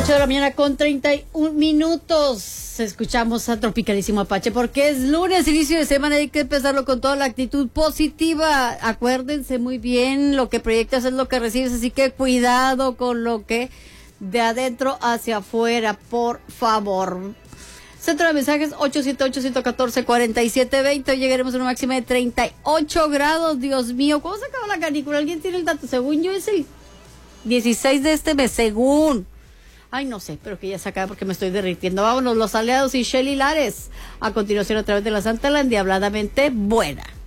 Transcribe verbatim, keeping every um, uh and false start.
ocho de la mañana con treinta y un minutos. Escuchamos a Tropicalísimo Apache porque es lunes, inicio de semana, hay que empezarlo con toda la actitud positiva. Acuérdense muy bien, lo que proyectas es lo que recibes, así que cuidado con lo que de adentro hacia afuera, por favor. Centro de mensajes ocho siete ocho, uno uno cuatro, cuatro siete dos cero. Llegaremos a una máxima de treinta y ocho grados. Dios mío, ¿cómo se acaba la canícula? ¿Alguien tiene el dato? Según yo es el dieciséis de este mes, según. Ay, no sé, pero que ya se acabe porque me estoy derritiendo. Vámonos, Los Aliados y Shelly Lares. A continuación, a través de la Santa, la endiabladamente buena.